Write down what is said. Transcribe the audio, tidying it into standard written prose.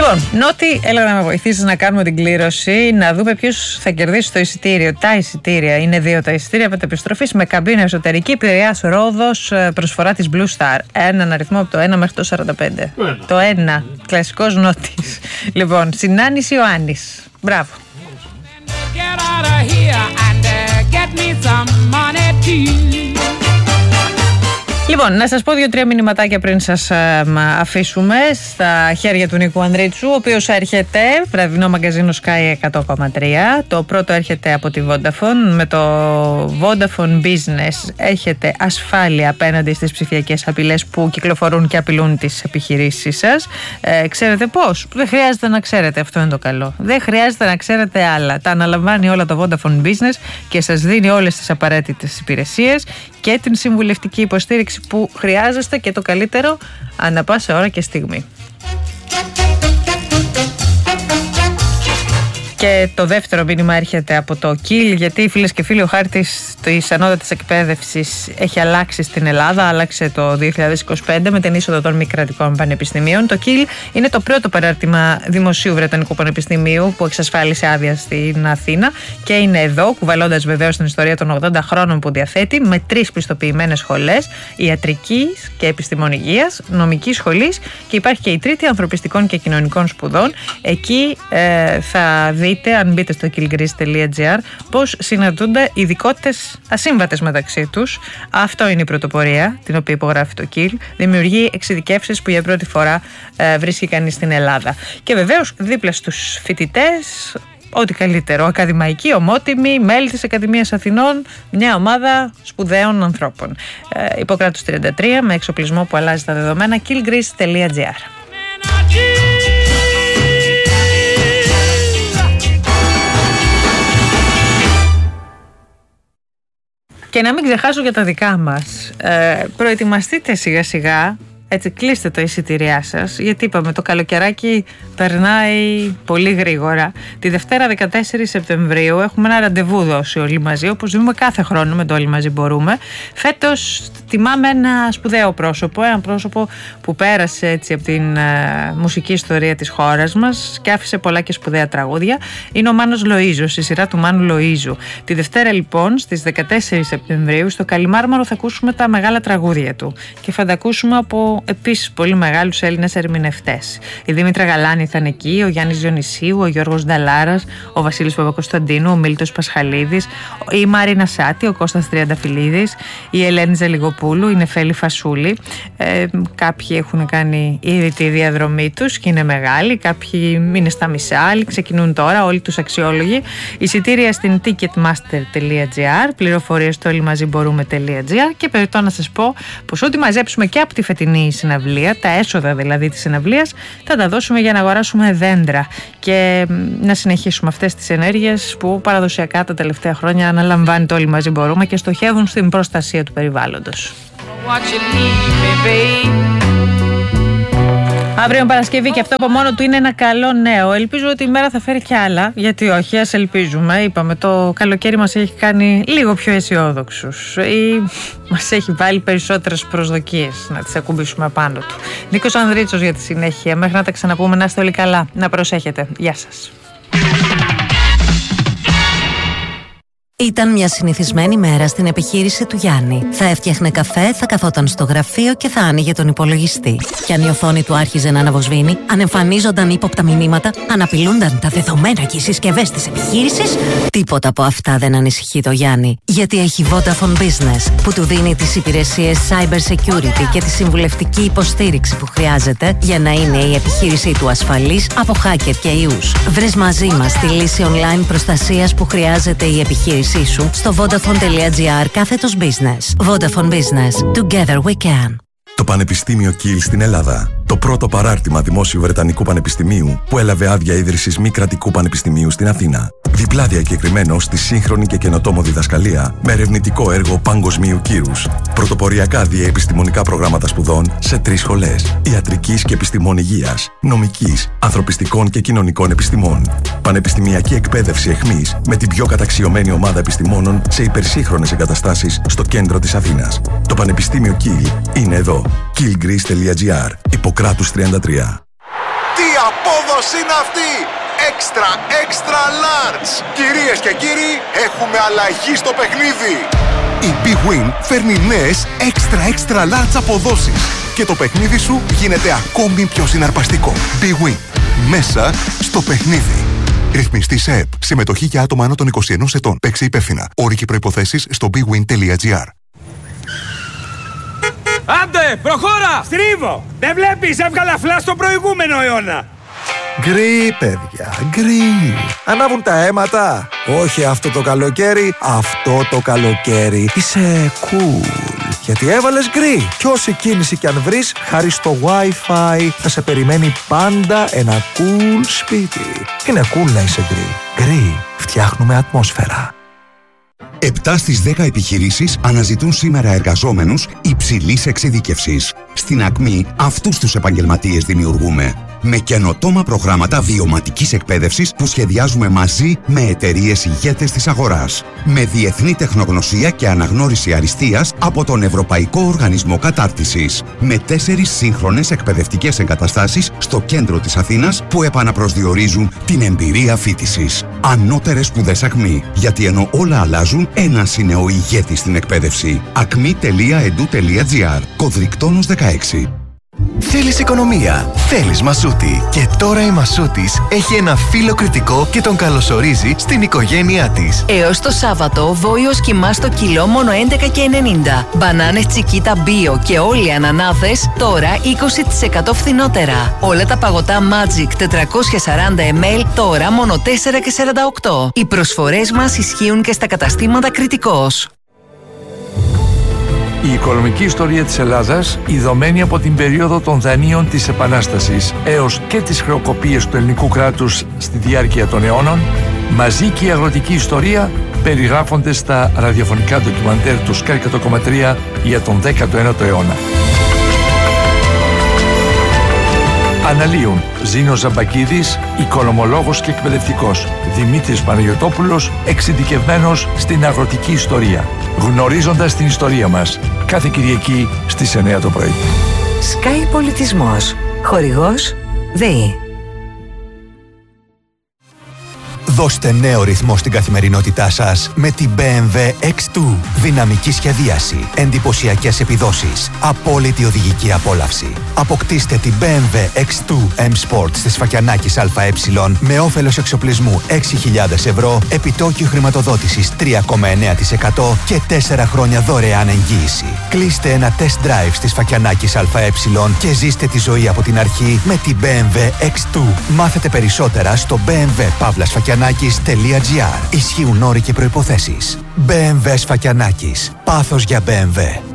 Λοιπόν, Νότι, έλεγα να με βοηθήσεις να κάνουμε την κλήρωση, να δούμε ποιος θα κερδίσει το εισιτήριο. Τα εισιτήρια είναι 2 τα εισιτήρια μετεπιστροφής με καμπίνα εσωτερική, Πειραιάς Ρόδος, προσφορά της Blue Star. Έναν αριθμό από το 1 μέχρι το 45. Το 1, κλασικός Νότης. Λοιπόν, Συνάνης Ιωάννης. Μπράβο. Λοιπόν, να σας πω 2-3 μηνυματάκια πριν σας αφήσουμε στα χέρια του Νίκου Ανδρίτσου, ο οποίος έρχεται βραδινό μαγκαζίνο Sky 100,3. Το πρώτο έρχεται από τη Vodafone. Με το Vodafone Business έχετε ασφάλεια απέναντι στις ψηφιακές απειλές που κυκλοφορούν και απειλούν τις επιχειρήσεις σας. Ξέρετε πώς? Δεν χρειάζεται να ξέρετε, αυτό είναι το καλό. Δεν χρειάζεται να ξέρετε άλλα. Τα αναλαμβάνει όλα το Vodafone Business και σας δίνει όλες τις απαραίτητες υπηρεσίες και την συμβουλευτική υποστήριξη που χρειάζεστε και το καλύτερο ανά πάσα ώρα και στιγμή. Και το δεύτερο μήνυμα έρχεται από το ΚΙΛ, γιατί φίλες και φίλοι, ο χάρτης της ανώτατης εκπαίδευσης έχει αλλάξει στην Ελλάδα, άλλαξε το 2025 με την είσοδο των μη κρατικών πανεπιστημίων. Το ΚΙΛ είναι το πρώτο παράρτημα δημοσίου Βρετανικού Πανεπιστημίου που εξασφάλισε άδεια στην Αθήνα και είναι εδώ, κουβαλώντας βεβαίως την ιστορία των 80 χρόνων που διαθέτει, με 3 πιστοποιημένες σχολές, ιατρικής και επιστημονικής, νομικής σχολής, και υπάρχει και η τρίτη ανθρωπιστικών και κοινωνικών σπουδών. Εκεί θα δείτε, αν μπείτε στο killgreece.gr, πώς συναντούνται ειδικότητες ασύμβατες μεταξύ τους. Αυτό είναι η πρωτοπορία την οποία υπογράφει το KIL. Δημιουργεί εξειδικεύσεις που για πρώτη φορά βρίσκει κανείς στην Ελλάδα. Και βεβαίως δίπλα στους φοιτητές, ό,τι καλύτερο, ακαδημαϊκοί, ομότιμοι, μέλη της Ακαδημίας Αθηνών, μια ομάδα σπουδαίων ανθρώπων. Ιπποκράτους 33, με εξοπλισμό που αλλάζει τα δεδομένα, killgreece.gr. Και να μην ξεχάσω για τα δικά μας. Προετοιμαστείτε σιγά σιγά, έτσι κλείστε τα εισιτήριά σας, γιατί είπαμε το καλοκαιράκι περνάει πολύ γρήγορα. Τη Δευτέρα 14 Σεπτεμβρίου έχουμε ένα ραντεβού δώσει όλοι μαζί, όπως δούμε κάθε χρόνο με το Όλοι Μαζί Μπορούμε. Φέτος τιμάμε ένα σπουδαίο πρόσωπο, ένα πρόσωπο που πέρασε έτσι από την μουσική ιστορία της χώρας μας και άφησε πολλά και σπουδαία τραγούδια. Είναι ο Μάνος Λοΐζος, η σειρά του Μάνου Λοΐζου. Τη Δευτέρα λοιπόν στις 14 Σεπτεμβρίου στο Καλιμάρμαρο θα ακούσουμε τα μεγάλα τραγούδια του και θα τα ακούσουμε από επίσης πολύ μεγάλους Έλληνες ερμηνευτές. Η Δήμητρα Γαλάνη θα είναι εκεί, ο Γιάννης Διονυσίου, ο Γιώργος Νταλάρας, ο Βασίλης Παπακοσταντίνου, ο Μίλτος Πασχαλίδης, η Μαρίνα Σάτη, ο Κώστας Τριανταφυλλίδης, η Ελένη Ζελιγοπούλου, η Νεφέλη Φασούλη. Κάποιοι έχουν κάνει ήδη τη διαδρομή τους και είναι μεγάλοι, κάποιοι είναι στα μισά, άλλοι ξεκινούν τώρα, όλοι τους αξιόλογοι. Εισιτήρια στην ticketmaster.gr, πληροφορίες στο olymazimborούμε.gr, και περιττώ να σας πω πως ό,τι μαζέψουμε και από τη φετινή συναυλία, τα έσοδα δηλαδή της συναυλίας, θα τα δώσουμε για να αγοράσουμε δέντρα και να συνεχίσουμε αυτές τις ενέργειες που παραδοσιακά τα τελευταία χρόνια αναλαμβάνει το Όλοι Μαζί Μπορούμε και στοχεύουν στην προστασία του περιβάλλοντος. Αύριο Παρασκευή και αυτό από μόνο του είναι ένα καλό νέο. Ελπίζω ότι η μέρα θα φέρει κι άλλα, γιατί όχι, ας ελπίζουμε. Είπαμε, το καλοκαίρι μας έχει κάνει λίγο πιο αισιόδοξους ή μας έχει βάλει περισσότερες προσδοκίες να τις ακουμπήσουμε απάνω του. Νίκος Ανδρίτσος για τη συνέχεια. Μέχρι να τα ξαναπούμε, να είστε όλοι καλά. Να προσέχετε. Γεια σας. Ήταν μια συνηθισμένη μέρα στην επιχείρηση του Γιάννη. Θα έφτιαχνε καφέ, θα καθόταν στο γραφείο και θα άνοιγε τον υπολογιστή. Κι αν η οθόνη του άρχιζε να αναβοσβήνει, αν εμφανίζονταν ύποπτα μηνύματα, αν απειλούνταν τα δεδομένα και οι συσκευές της επιχείρησης, τίποτα από αυτά δεν ανησυχεί το Γιάννη. Γιατί έχει Vodafone Business, που του δίνει τις υπηρεσίες Cyber Security και τη συμβουλευτική υποστήριξη που χρειάζεται για να είναι η επιχείρησή του ασφαλής από hacker και ιούς. Βρες μαζί μας τη λύση online προστασίας που χρειάζεται η επιχείρηση σου στο vodafone.gr/business. Vodafone Business. Together we can. Το Πανεπιστήμιο KIL στην Ελλάδα. Το πρώτο παράρτημα δημόσιου Βρετανικού Πανεπιστημίου που έλαβε άδεια ίδρυσης μη κρατικού πανεπιστημίου στην Αθήνα. Διπλά διακεκριμένο στη σύγχρονη και καινοτόμο διδασκαλία με ερευνητικό έργο παγκοσμίου κύρους. Πρωτοποριακά διεπιστημονικά προγράμματα σπουδών σε 3 σχολές. Ιατρικής και επιστημών υγείας, νομικής, ανθρωπιστικών και κοινωνικών επιστημών. Πανεπιστημιακή εκπαίδευση εχμής με την πιο καταξιωμένη ομάδα επιστημόνων σε υπερσύγχρονες εγκαταστάσεις στο κέντρο της Αθήνας. Το Πανεπιστήμιο KIL είναι εδώ. killgreece.gr. Ιπποκράτους 33. Τι απόδοση! Ποιος είναι αυτή? Extra large. Κυρίες και κύριοι, έχουμε αλλαγή στο παιχνίδι. Η Big Win φέρνει νέες extra large αποδόσεις και το παιχνίδι σου γίνεται ακόμη πιο συναρπαστικό. Big Win. Μέσα στο παιχνίδι. Ρυθμιστή σε ΕΠ. Συμμετοχή για άτομα άνω των 21 ετών. Παίξε υπεύθυνα. Όροι και προϋποθέσεις στο bigwin.gr. Άντε, προχώρα! Στρίβω! Δεν βλέπεις, έβγαλα φλα στον προηγούμενο αιώνα. Γκρι, παιδιά, γκρι. Ανάβουν τα αίματα. Όχι αυτό το καλοκαίρι, αυτό το καλοκαίρι. Είσαι cool. Γιατί έβαλες γκρι. Κι όση κίνηση κι αν βρεις, χάρη στο Wi-Fi θα σε περιμένει πάντα ένα cool σπίτι. Είναι cool να είσαι γκρι. Γκρι. Φτιάχνουμε ατμόσφαιρα. 7 στις 10 επιχειρήσεις αναζητούν σήμερα εργαζόμενους υψηλής εξειδίκευσης. Στην Ακμή αυτούς τους επαγγελματίες δημιουργούμε. Με καινοτόμα προγράμματα βιωματικής εκπαίδευσης που σχεδιάζουμε μαζί με εταιρείες ηγέτες της αγοράς. Με διεθνή τεχνογνωσία και αναγνώριση αριστείας από τον Ευρωπαϊκό Οργανισμό Κατάρτισης. Με 4 σύγχρονες εκπαιδευτικές εγκαταστάσεις στο κέντρο της Αθήνας που επαναπροσδιορίζουν την εμπειρία φοιτησης. Ανώτερες σπουδές Ακμή. Γιατί ενώ όλα αλλάζουν, ένας είναι ο ηγέτης στην εκπαίδευση. acmi.edu.gr. Κωδρικτόνος 16. Θέλεις οικονομία, θέλεις Μασούτη. Και τώρα η Μασούτης έχει ένα φύλλο κριτικό και τον καλωσορίζει στην οικογένειά της. Έως το Σάββατο, βόηος κιμά στο κιλό μόνο 11,90. Μπανάνες Τσικίτα Bio και όλοι οι ανανάδες τώρα 20% φθηνότερα. Όλα τα παγωτά Magic 440 ml τώρα μόνο 4,48. Οι προσφορές μας ισχύουν και στα καταστήματα Κριτικός. Η οικονομική ιστορία της Ελλάδας, ειδωμένη από την περίοδο των δανείων της Επανάστασης έως και τις χρεοκοπίες του ελληνικού κράτους στη διάρκεια των αιώνων, μαζί και η αγροτική ιστορία περιγράφονται στα ραδιοφωνικά ντοκιμαντέρ του Sky 100,3 για τον 19ο αιώνα. Αναλύουν Ζήνος Ζαμπακίδης, οικονομολόγος και εκπαιδευτικός, Δημήτρης Παναγιωτόπουλος, εξειδικευμένος στην αγροτική ιστορία. Γνωρίζοντας την ιστορία μας, κάθε Κυριακή στις 9 το πρωί. Sky Πολιτισμός. Χορηγός ΔΕΗ. Δώστε νέο ρυθμό στην καθημερινότητά σας με την BMW X2. Δυναμική σχεδίαση, εντυπωσιακές επιδόσεις, απόλυτη οδηγική απόλαυση. Αποκτήστε την BMW X2 M Sport στη Σφακιανάκης ΑΕ με όφελος εξοπλισμού 6.000 ευρώ, επιτόκιο χρηματοδότησης 3,9% και 4 χρόνια δωρεάν εγγύηση. Κλείστε ένα test drive στη Σφακιανάκης ΑΕ και ζήστε τη ζωή από την αρχή με την BMW X2. Μάθετε περισσότερα στο bmw.sfakianakis.gr. Ισχύουν όροι και προϋποθέσεις. BMW Σφακιανάκης. Πάθος για BMW.